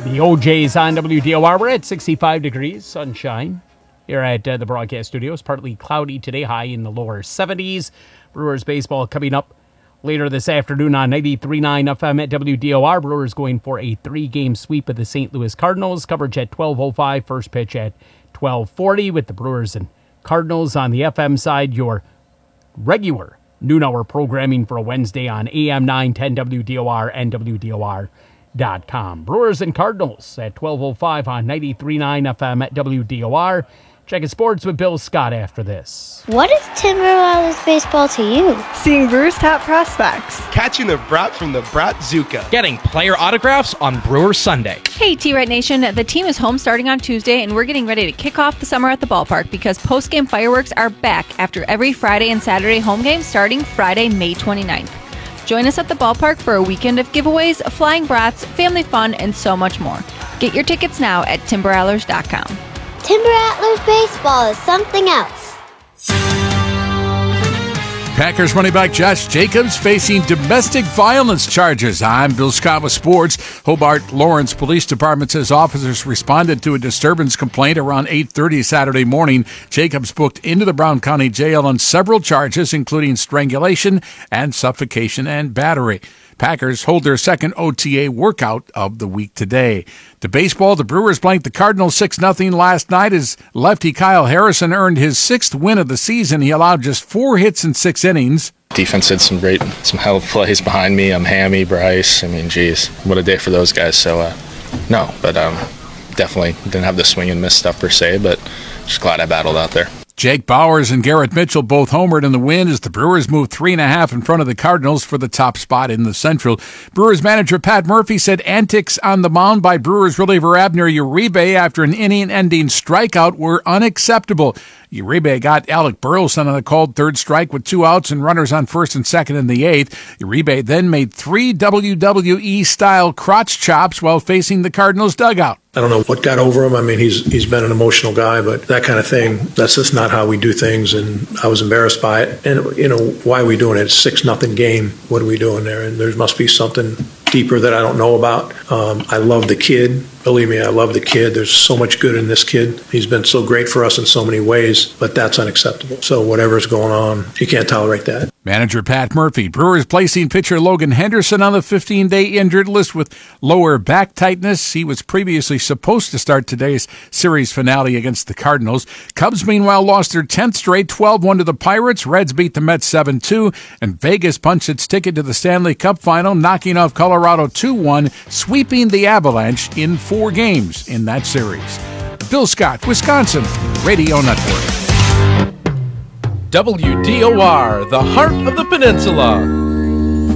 The OJ's on WDOR. We're at 65 degrees, sunshine here at the broadcast studios. Partly cloudy today, high in the lower 70s. Brewers baseball coming up later this afternoon on 93.9 FM at WDOR. Brewers going for a 3-game sweep of the St. Louis Cardinals. Coverage at 12:05, first pitch at 12:40 with the Brewers and Cardinals on the FM side. Your regular noon hour programming for a Wednesday on AM 910 WDOR and WDOR.com. Brewers and Cardinals at 12:05 on 93.9 FM at WDOR. Checking sports with Bill Scott after this. What is Timberwolves baseball to you? Seeing Brewers top prospects. Catching the brat from the Bratzuka. Getting player autographs on Brewers Sunday. Hey, T-Red Nation. The team is home starting on Tuesday, and we're getting ready to kick off the summer at the ballpark because post-game fireworks are back after every Friday and Saturday home game starting Friday, May 29th. Join us at the ballpark for a weekend of giveaways, flying brats, family fun, and so much more. Get your tickets now at timberattlers.com. Timber Atlas baseball is something else. Packers running back Josh Jacobs facing domestic violence charges. I'm Bill Scott with sports. Hobart Lawrence Police Department says officers responded to a disturbance complaint around 8:30 Saturday morning. Jacobs booked into the Brown County Jail on several charges, including strangulation and suffocation and battery. Packers hold their second OTA workout of the week today. To baseball, the Brewers blanked the Cardinals 6-0 last night as lefty Kyle Harrison earned his 6th win of the season. He allowed just 4 hits in 6 innings. Defense did some hell of plays behind me. Hammy, Bryce. Geez, what a day for those guys. So, no, but definitely didn't have the swing and miss stuff per se, but just glad I battled out there. Jake Bowers and Garrett Mitchell both homered in the win as the Brewers moved 3.5 in front of the Cardinals for the top spot in the Central. Brewers manager Pat Murphy said antics on the mound by Brewers reliever Abner Uribe after an inning-ending strikeout were unacceptable. Uribe got Alec Burleson on a called third strike with 2 outs and runners on first and second in the 8th. Uribe then made 3 WWE-style crotch chops while facing the Cardinals dugout. I don't know what got over him. He's been an emotional guy, but that kind of thing, that's just not how we do things, and I was embarrassed by it. And, why are we doing it? It's 6-0 game. What are we doing there? And there must be something deeper that I don't know about. I love the kid. Believe me, I love the kid. There's so much good in this kid. He's been so great for us in so many ways, but that's unacceptable. So whatever's going on, you can't tolerate that. Manager Pat Murphy. Brewers placing pitcher Logan Henderson on the 15-day injured list with lower back tightness. He was previously supposed to start today's series finale against the Cardinals. Cubs, meanwhile, lost their 10th straight, 12-1 to the Pirates. Reds beat the Mets 7-2, and Vegas punched its ticket to the Stanley Cup final, knocking off Colorado 2-1, sweeping the Avalanche in 4 games in that series. Bill Scott, Wisconsin Radio Network. WDOR, the heart of the peninsula.